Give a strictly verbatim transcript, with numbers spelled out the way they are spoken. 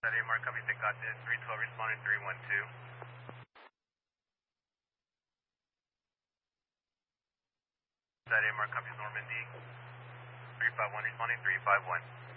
That A Mark, copy, they got this. three twelve responding, three one two. That A Mark, copy, Normandy. three five one responding, three five one.